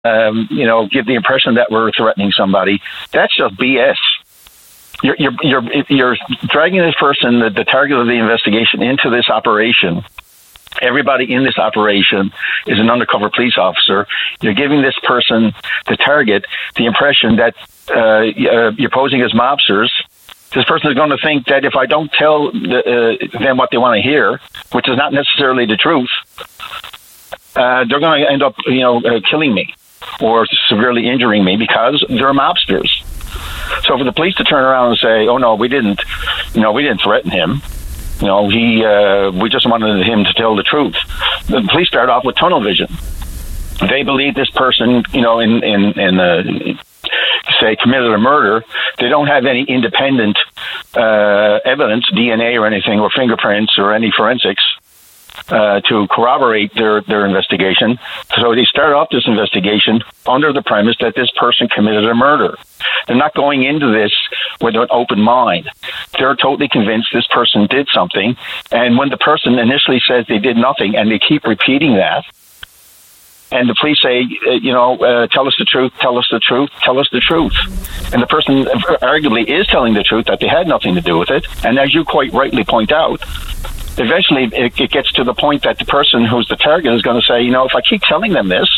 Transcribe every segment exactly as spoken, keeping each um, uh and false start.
um, you know, give the impression that we're threatening somebody. That's just B S. You're you're you're, you're dragging this person, the, the target of the investigation, into this operation. Everybody in this operation is an undercover police officer. You're giving this person, the target, the impression that uh, you're posing as mobsters. This person is going to think that if I don't tell the, uh, them what they want to hear, which is not necessarily the truth, uh, they're going to end up, you know, uh, killing me or severely injuring me because they're mobsters. So for the police to turn around and say, "Oh no, we didn't, you know, we didn't threaten him. You know, he, uh, we just wanted him to tell the truth." The police start off with tunnel vision. They believe this person, you know, in in in uh, say committed a murder. They don't have any independent uh, evidence, D N A or anything, or fingerprints or any forensics uh, to corroborate their their investigation. So they start off this investigation under the premise that this person committed a murder. They're not going into this with an open mind. They're totally convinced this person did something. And when the person initially says they did nothing and they keep repeating that, and the police say, uh, you know, uh, tell us the truth, tell us the truth, tell us the truth. And the person arguably is telling the truth, that they had nothing to do with it. And as you quite rightly point out, eventually it, it gets to the point that the person who's the target is going to say, you know, if I keep telling them this,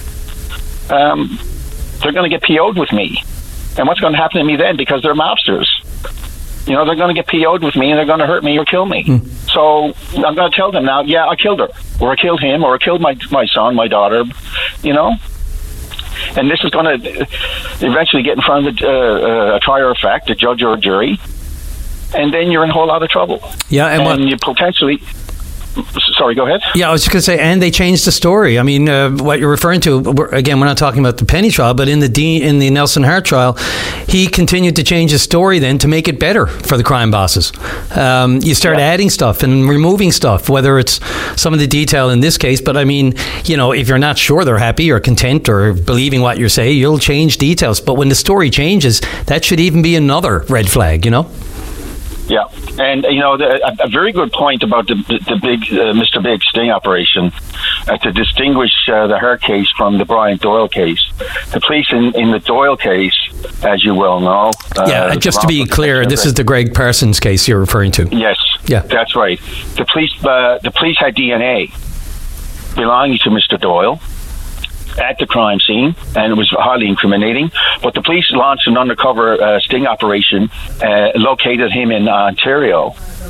um, they're going to get P O'd with me. And what's going to happen to me then? Because they're mobsters. You know, they're going to get P O'd with me and they're going to hurt me or kill me. Mm. So I'm going to tell them now, yeah, I killed her, or I killed him, or I killed my my son, my daughter, you know. And this is going to eventually get in front of a, uh, a trier of fact, a judge or a jury, and then you're in a whole lot of trouble. Yeah, and, and what- you potentially... Sorry, go ahead. Yeah, I was just going to say, and they changed the story. I mean, uh, what you're referring to, we're, again, we're not talking about the Penny trial, but in the D, in the Nelson Hart trial, he continued to change his story then to make it better for the crime bosses. Um, you start yeah. adding stuff and removing stuff, whether it's some of the detail in this case, but I mean, you know, if you're not sure they're happy or content or believing what you say, you'll change details. But when the story changes, that should even be another red flag, you know? Yeah, and you know, the, a, a very good point about the the big uh, Mister Big sting operation uh, to distinguish uh, the Hart case from the Brian Doyle case. The police in, in the Doyle case, as you well know. Uh, yeah, just to be clear, this is the Greg Parsons case you're referring to. Yes, yeah, that's right. The police uh, the police had D N A belonging to Mister Doyle at the crime scene, and it was highly incriminating. But the police launched an undercover uh, sting operation, uh, located him in Ontario,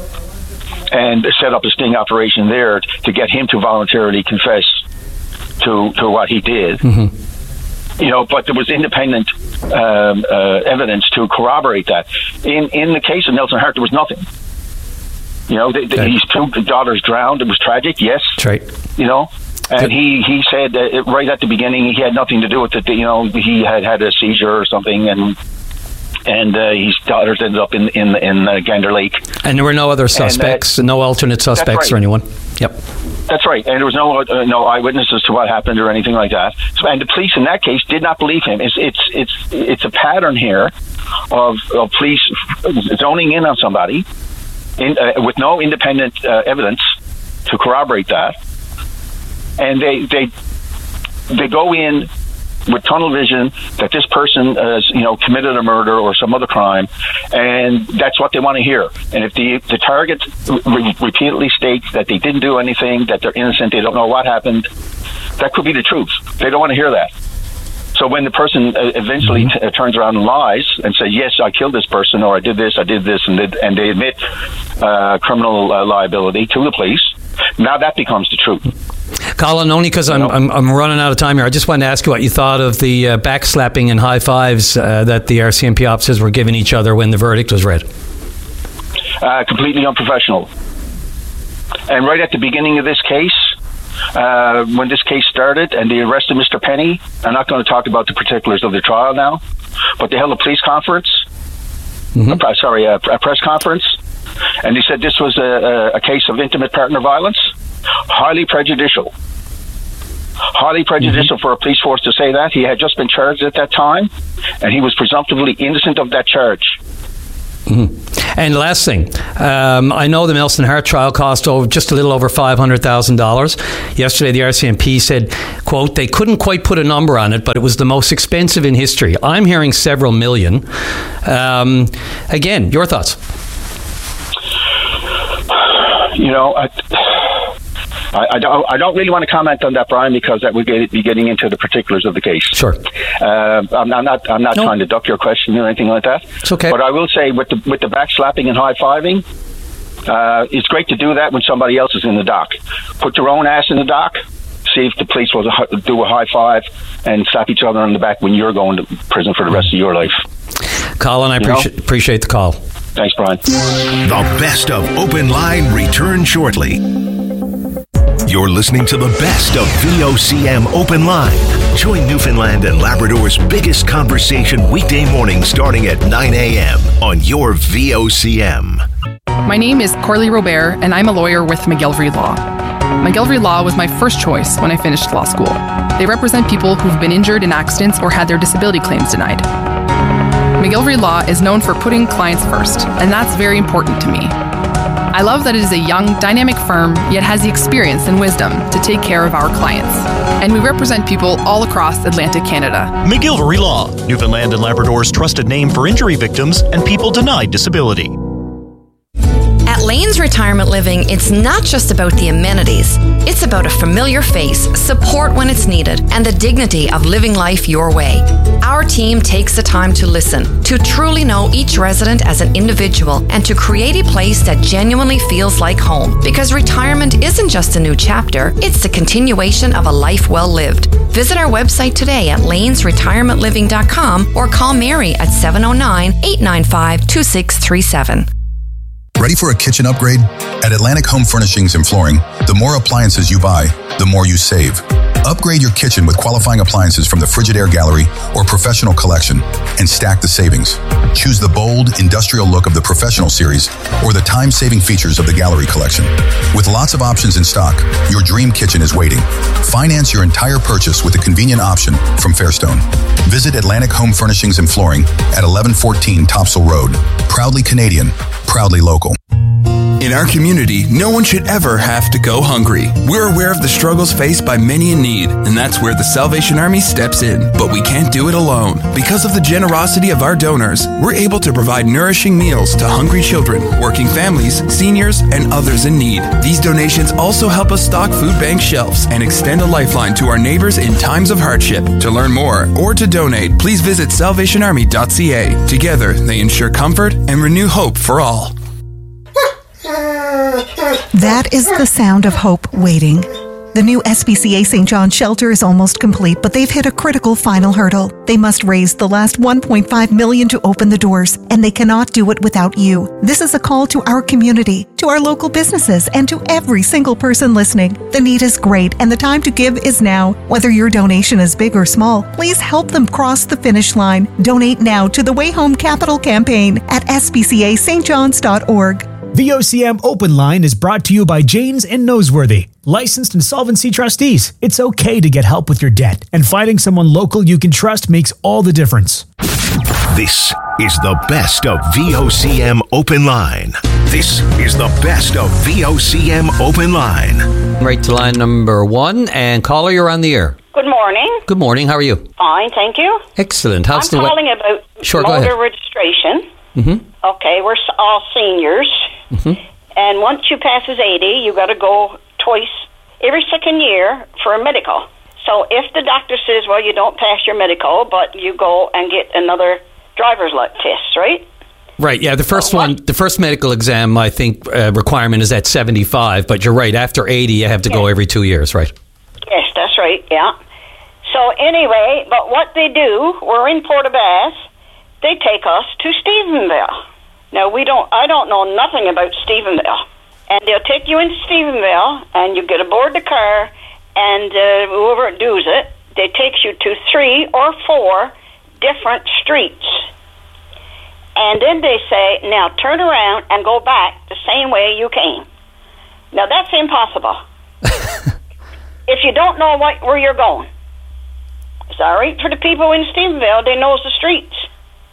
and set up a sting operation there to get him to voluntarily confess to to what he did. Mm-hmm. You know, but there was independent um, uh, evidence to corroborate that. In in the case of Nelson Hart, there was nothing. You know, the, the, okay. his two daughters drowned. It was tragic. Yes, that's right. You know. And he, he said that right at the beginning he had nothing to do with it. You know, he had had a seizure or something, and and uh, his daughters ended up in in in uh, Gander Lake. And there were no other suspects, and, uh, no alternate suspects right. or anyone. Yep, that's right. And there was no uh, no eyewitnesses to what happened or anything like that. So, and the police in that case did not believe him. It's it's it's it's a pattern here of, of police zoning in on somebody in, uh, with no independent uh, evidence to corroborate that. And they, they they go in with tunnel vision that this person has, you know, committed a murder or some other crime, and that's what they want to hear. And if the the target re- repeatedly states that they didn't do anything, that they're innocent, they don't know what happened, that could be the truth. They don't want to hear that. So when the person uh, eventually mm-hmm. t- uh, turns around and lies and says, yes, I killed this person, or I did this, I did this, and, did, and they admit uh, criminal uh, liability to the police, now that becomes the truth. Colin, only because I'm, I'm I'm running out of time here, I just wanted to ask you what you thought of the uh, backslapping and high fives uh, that the R C M P officers were giving each other when the verdict was read. Uh, completely unprofessional. And right at the beginning of this case, uh, when this case started and they arrested Mister Penny, I'm not going to talk about the particulars of the trial now, but they held a police conference, mm-hmm. uh, sorry, a, a press conference, and they said this was a, a, a case of intimate partner violence. Highly prejudicial. Highly prejudicial mm-hmm. for a police force to say that. He had just been charged at that time, and he was presumptively innocent of that charge. Mm-hmm. And last thing, um, I know the Nelson Hart trial cost over just a little over five hundred thousand dollars. Yesterday, the R C M P said, quote, they couldn't quite put a number on it, but it was the most expensive in history. I'm hearing several million. Um, again, your thoughts? You know, I, I, I, don't, I don't really want to comment on that, Brian, because that would get, be getting into the particulars of the case. Sure. Uh, I'm, I'm not. I'm not no. trying to duck your question or anything like that. It's okay. But I will say, with the with the backslapping and high fiving, uh, it's great to do that when somebody else is in the dock. Put your own ass in the dock. See if the police will do a high five and slap each other on the back when you're going to prison for the rest of your life. Colin, I appreciate, appreciate the call. Thanks, Brian. The best of Open Line returns shortly. You're listening to the best of V O C M Open Line. Join Newfoundland and Labrador's biggest conversation weekday mornings starting at nine a.m. on your V O C M. My name is Corley Robert, and I'm a lawyer with McGillivray Law. McGillivray Law was my first choice when I finished law school. They represent people who've been injured in accidents or had their disability claims denied. McGillivray Law is known for putting clients first, and that's very important to me. I love that it is a young, dynamic firm, yet has the experience and wisdom to take care of our clients. And we represent people all across Atlantic Canada. McGillivray Law, Newfoundland and Labrador's trusted name for injury victims and people denied disability. At Lane's Retirement Living, it's not just about the amenities. It's about a familiar face, support when it's needed, and the dignity of living life your way. Our team takes the time to listen, to truly know each resident as an individual, and to create a place that genuinely feels like home. Because retirement isn't just a new chapter, it's the continuation of a life well lived. Visit our website today at lanes retirement living dot com or call Mary at seven oh nine, eight nine five, two six three seven. Ready for a kitchen upgrade? At Atlantic Home Furnishings and Flooring, the more appliances you buy, the more you save. Upgrade your kitchen with qualifying appliances from the Frigidaire Gallery or Professional Collection and stack the savings. Choose the bold, industrial look of the Professional Series or the time-saving features of the Gallery Collection. With lots of options in stock, your dream kitchen is waiting. Finance your entire purchase with a convenient option from Fairstone. Visit Atlantic Home Furnishings and Flooring at eleven fourteen Topsail Road. Proudly Canadian, proudly local. In our community, no one should ever have to go hungry. We're aware of the struggles faced by many in need, and that's where the Salvation Army steps in. But we can't do it alone. Because of the generosity of our donors, we're able to provide nourishing meals to hungry children, working families, seniors, and others in need. These donations also help us stock food bank shelves and extend a lifeline to our neighbors in times of hardship. To learn more or to donate, please visit salvation army dot c a. Together, they ensure comfort and renew hope for all. That is the sound of hope waiting. The new S P C A Saint John shelter is almost complete, but they've hit a critical final hurdle. They must raise the last one point five million dollars to open the doors, and they cannot do it without you. This is a call to our community, to our local businesses, and to every single person listening. The need is great, and the time to give is now. Whether your donation is big or small, please help them cross the finish line. Donate now to the Way Home Capital campaign at s p c a st johns dot org. V O C M Open Line is brought to you by Janes and Noseworthy, licensed insolvency trustees. It's okay to get help with your debt, and finding someone local you can trust makes all the difference. This is the best of V O C M Open Line. This is the best of V O C M Open Line. Right to line number one, and caller, you're on the air. Good morning. Good morning. How are you? Fine, thank you. Excellent. How's I'm the calling wa- about sure, motor registration. Mm-hmm. Okay, we're all seniors, mm-hmm. and once you passes eighty, you got to go twice every second year for a medical. So if the doctor says, well, you don't pass your medical, but you go and get another driver's light test, right? Right, yeah, the first uh, one, the first medical exam, I think, uh, requirement is at seventy-five, but you're right, after eighty, you have to yes. go every two years, right? Yes, that's right, yeah. So anyway, but what they do, we're in Port aux Basques, they take us to Stephenville. Now, we don't, I don't know nothing about Stephenville. And they'll take you into Stephenville, and you get aboard the car, and uh, whoever does it, they take you to three or four different streets. And then they say, now turn around and go back the same way you came. Now, that's impossible. If you don't know what, where you're going. Sorry, for the people in Stephenville, they knows the streets.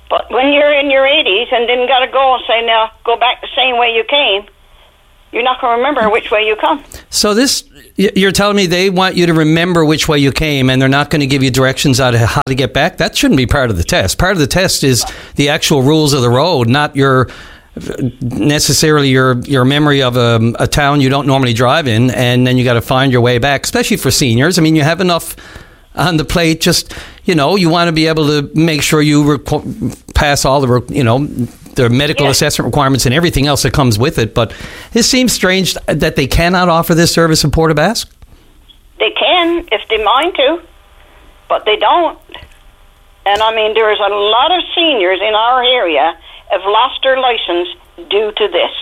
But when you're in your eighties and then got to go and say, now, go back the same way you came, you're not going to remember which way you come. So this, you're telling me they want you to remember which way you came and they're not going to give you directions on how to get back? That shouldn't be part of the test. Part of the test is the actual rules of the road, not your necessarily your your memory of a, a town you don't normally drive in, and then you got to find your way back, especially for seniors. I mean, you have enough on the plate. Just, you know, you want to be able to make sure you requ- pass all the, you know, the medical yeah. assessment requirements and everything else that comes with it. But it seems strange that they cannot offer this service in Port aux Basques. They can if they mind to, but they don't. And I mean, there's a lot of seniors in our area have lost their license due to this.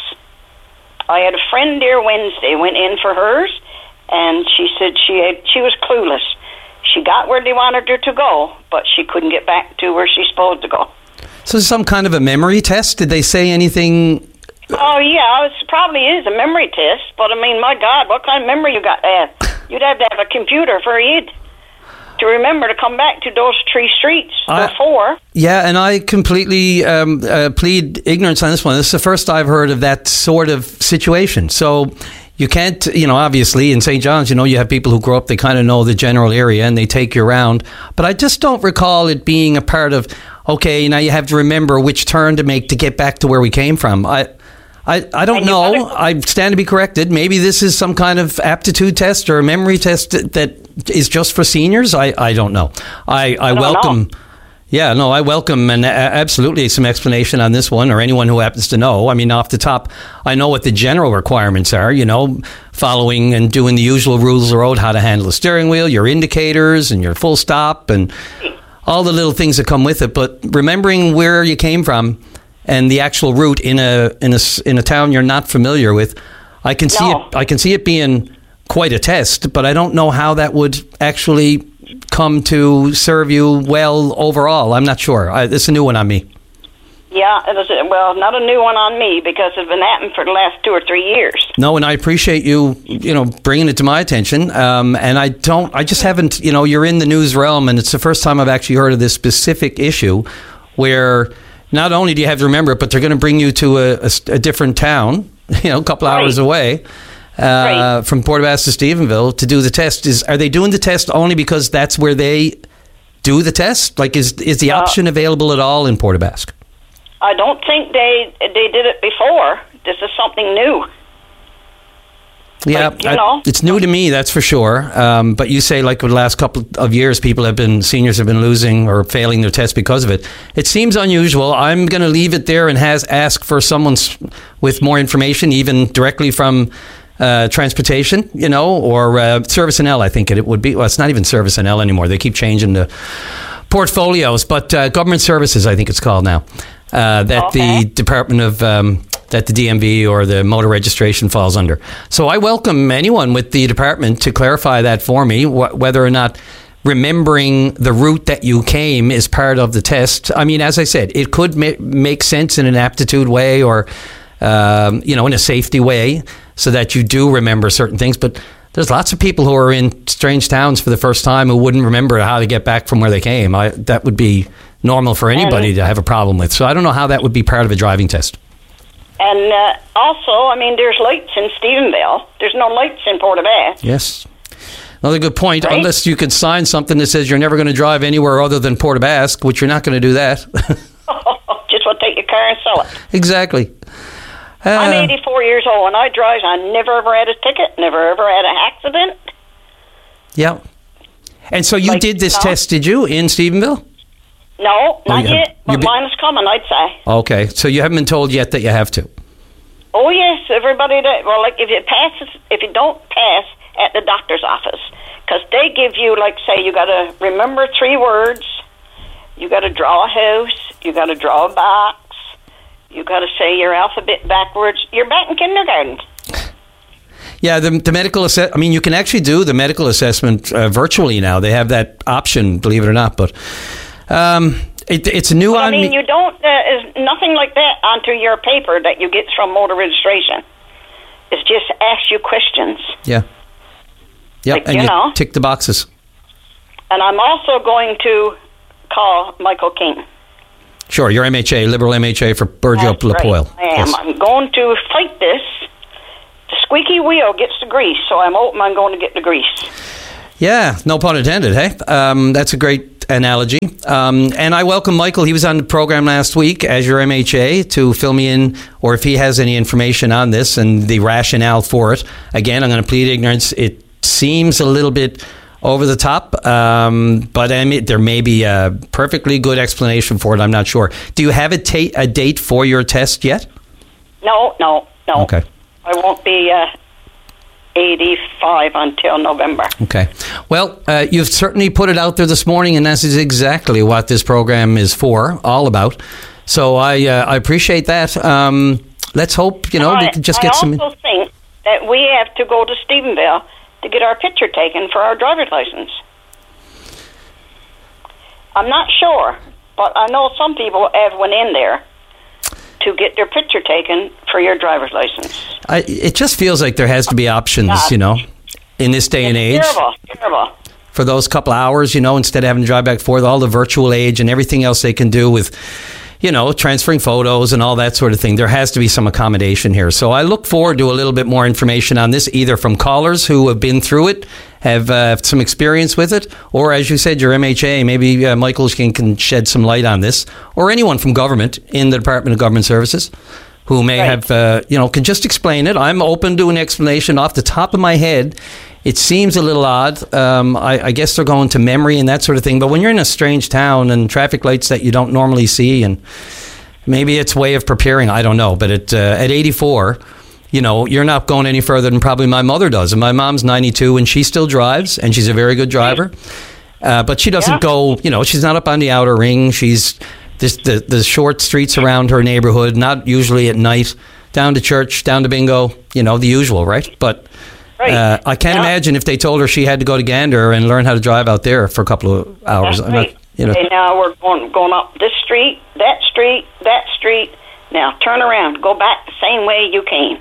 I had a friend there Wednesday, went in for hers, and she said she had, she was clueless. She got where they wanted her to go, but she couldn't get back to where she's supposed to go. So some kind of a memory test? Did they say anything? Oh, yeah, it probably is a memory test, but I mean, my God, what kind of memory you got to have? You'd have to have a computer for it to remember to come back to those three streets I, before. Yeah, and I completely um, uh, plead ignorance on this one. This is the first I've heard of that sort of situation. So you can't, you know, obviously in Saint John's, you know, you have people who grow up, they kind of know the general area and they take you around. But I just don't recall it being a part of, okay, now you have to remember which turn to make to get back to where we came from. I I, I don't know. I stand to be corrected. Maybe this is some kind of aptitude test or a memory test that is just for seniors. I, I don't know. I, I, I welcome... Know. Yeah, no, I welcome and absolutely some explanation on this one, or anyone who happens to know. I mean, off the top, I know what the general requirements are, you know, following and doing the usual rules of the road, how to handle the steering wheel, your indicators and your full stop and all the little things that come with it. But remembering where you came from and the actual route in a in a in a town you're not familiar with, I can see no. it. I can see it being quite a test, but I don't know how that would actually come to serve you well overall. I'm not sure. I, it's a new one on me. Yeah, it is, well, not a new one on me because it's been happening for the last two or three years. No, and I appreciate you, you know, bringing it to my attention. Um, and I don't, I just haven't, you know, you're in the news realm, and it's the first time I've actually heard of this specific issue where not only do you have to remember it, but they're going to bring you to a, a, a different town, you know, a couple right. hours away. Uh, right. From Port aux Basques to Stephenville to do the test. Is are they doing the test only because that's where they do the test? Like, is is the uh, option available at all in Port aux Basques? I don't think they they did it before. This is something new. Yeah, like, you know, I, it's new to me, that's for sure. Um, but you say, like, over the last couple of years, people have been seniors have been losing or failing their test because of it. It seems unusual. I'm going to leave it there and has ask for someone with more information, even directly from Uh, transportation, you know, or uh, Service N L, I think it, it would be. Well, it's not even Service N L anymore. They keep changing the portfolios, but uh, Government Services, I think it's called now, uh, that okay. the Department of, um, that the D M V or the motor registration falls under. So I welcome anyone with the department to clarify that for me, wh- whether or not remembering the route that you came is part of the test. I mean, as I said, it could ma- make sense in an aptitude way or, um, you know, in a safety way, so that you do remember certain things. But there's lots of people who are in strange towns for the first time who wouldn't remember how to get back from where they came. I, that would be normal for anybody and, to have a problem with. So I don't know how that would be part of a driving test. And uh, also, I mean, there's lights in Stephenville. There's no lights in Port aux Basques. Yes. Another good point. Right? Unless you could sign something that says you're never going to drive anywhere other than Port aux Basques, which you're not going to do that. Just want to take your car and sell it. Exactly. Uh, I'm eighty-four years old, and I drive. I never ever had a ticket, never ever had an accident. Yeah. And so you like, did this no. test, did you, in Stephenville? No, not oh, yet, but been, mine is coming, I'd say. Okay, so you haven't been told yet that you have to? Oh, yes, everybody that, well, like, if you pass, if you don't pass at the doctor's office, because they give you, like, say, you got to remember three words, you got to draw a house, you got to draw a box, you got to say your alphabet backwards. You're back in kindergarten. Yeah, the, the medical assess. I mean, you can actually do the medical assessment uh, virtually now. They have that option, believe it or not. But um, it, it's new well, on. I mean, you don't. Uh, is nothing like that onto your paper that you get from motor registration. It's just ask you questions. Yeah. Yep, like, and you, you know, tick the boxes. And I'm also going to call Michael King. Sure, you're M H A, Liberal M H A for Burgeo Lapoil. Right. I am. Yes. I'm going to fight this. The squeaky wheel gets the grease, so I'm hoping I'm going to get the grease. Yeah, no pun intended, hey? Um, that's a great analogy. Um, and I welcome Michael. He was on the program last week as your M H A to fill me in, or if he has any information on this and the rationale for it. Again, I'm going to plead ignorance. It seems a little bit over the top, um, but I mean, there may be a perfectly good explanation for it. I'm not sure. Do you have a, ta- a date for your test yet? No, no, no. Okay. I won't be uh, eighty-five until November. Okay. Well, uh, you've certainly put it out there this morning, and this is exactly what this program is for, all about. So I uh, I appreciate that. Um, let's hope, you know, I, we can just I get some... I also think that we have to go to Stephenville to get our picture taken for our driver's license. I'm not sure, but I know some people have went in there to get their picture taken for your driver's license. I, it just feels like there has to be options, God. you know, in this day it's and age. Terrible, terrible. For those couple hours, you know, instead of having to drive back and forth, all the virtual age and everything else they can do with, you know, transferring photos and all that sort of thing. There has to be some accommodation here. So I look forward to a little bit more information on this, either from callers who have been through it, have uh, some experience with it, or as you said, your M H A, maybe uh, Michael can, can shed some light on this, or anyone from government in the Department of Government Services who may right. have, uh, you know, can just explain it. I'm open to an explanation off the top of my head. It seems a little odd. Um, I, I guess they're going to memory and that sort of thing. But when you're in a strange town and traffic lights that you don't normally see, and maybe it's way of preparing, I don't know. But at, uh, at eighty-four, you know, you're not going any further than probably my mother does. And my mom's ninety-two, and she still drives, and she's a very good driver. Uh, but she doesn't yeah. go, you know, she's not up on the outer ring. She's this, the, the short streets around her neighborhood, not usually at night, down to church, down to bingo, you know, the usual, right? But... Right. Uh, I can't yeah. imagine if they told her she had to go to Gander and learn how to drive out there for a couple of hours. That's I'm right. not, you know. Okay, now we're going, going up this street, that street, that street. Now turn around, go back the same way you came.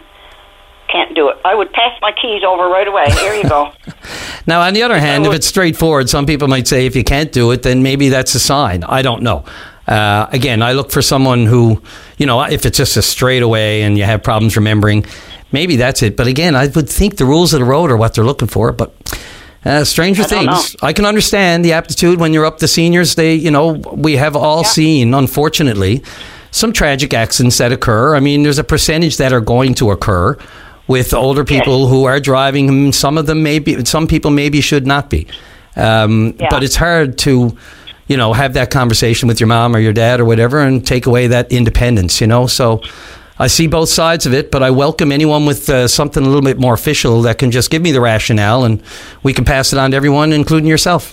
Can't do it. I would pass my keys over right away. Here you go. Now, on the other hand, if it's straightforward, some people might say if you can't do it, then maybe that's a sign. I don't know. Uh, again, I look for someone who, you know, if it's just a straightaway and you have problems remembering, maybe that's it. But again, I would think the rules of the road are what they're looking for. But uh, stranger I things. know. I can understand the aptitude when you're up to seniors. They, you know, we have all yeah. seen, unfortunately, some tragic accidents that occur. I mean, there's a percentage that are going to occur with older people yes. who are driving. Some of them maybe, some people maybe should not be. Um, yeah. But it's hard to, you know, have that conversation with your mom or your dad or whatever and take away that independence, you know. So I see both sides of it, but I welcome anyone with uh, something a little bit more official that can just give me the rationale, and we can pass it on to everyone, including yourself.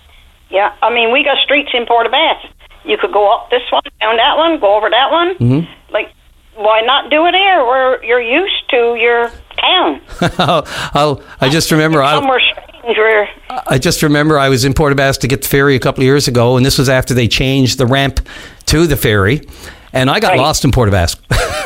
Yeah, I mean, we got streets in Port aux Basques. You could go up this one, down that one, go over that one. Mm-hmm. Like, why not do it here where you're used to your town? I'll, I just remember... Somewhere strange where... I just remember I was in Port aux Basques to get the ferry a couple of years ago, and this was after they changed the ramp to the ferry, and I got right. lost in Port aux Basques.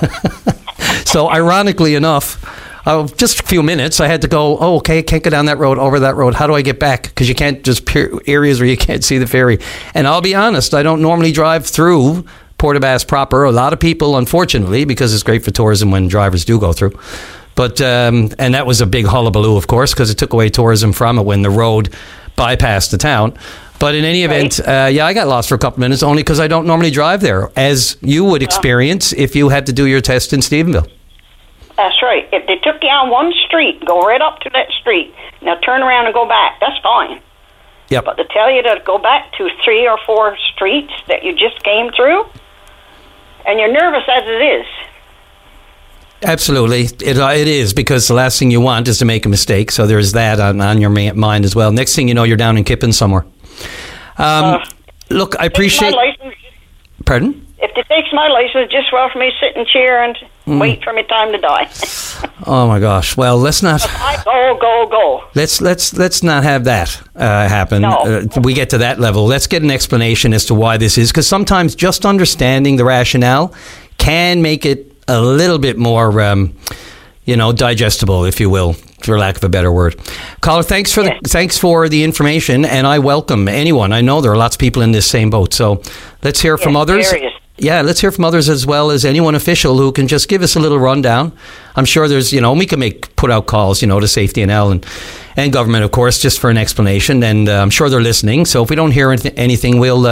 So ironically enough, uh, just a few minutes, I had to go, oh, okay, I can't go down that road, over that road. How do I get back? Because you can't just peer areas where you can't see the ferry. And I'll be honest, I don't normally drive through Port aux Basques proper. A lot of people, unfortunately, because it's great for tourism when drivers do go through. But, um, and that was a big hullabaloo, of course, because it took away tourism from it when the road bypassed the town. But in any event, right. uh, yeah, I got lost for a couple minutes only because I don't normally drive there, as you would experience oh. if you had to do your test in Stephenville. That's right. If they took you on one street, go right up to that street. Now turn around and go back. That's fine. Yep. But to tell you to go back to three or four streets that you just came through, and you're nervous as it is. Absolutely. It, uh, it is, because the last thing you want is to make a mistake. So there's that on, on your ma- mind as well. Next thing you know, you're down in Kippen somewhere. Um, uh, look, I appreciate... Pardon? If it takes my license, just well for me to sit in a chair and mm. wait for me time to die. Oh my gosh! Well, let's not. I go, go, go. Let's let's let's not have that uh, happen. No. Uh, we get to that level. Let's get an explanation as to why this is, because sometimes just understanding the rationale can make it a little bit more, um, you know, digestible, if you will. for lack of a better word. Caller, thanks for Yes. the thanks for the information, and I welcome anyone. I know there are lots of people in this same boat, so let's hear from Yes, others. there is. Yeah, let's hear from others as well as anyone official who can just give us a little rundown. I'm sure there's, you know, we can make put out calls, you know, to Safety N L and and government, of course, just for an explanation, and uh, I'm sure they're listening. So if we don't hear anything, anything we'll. Uh,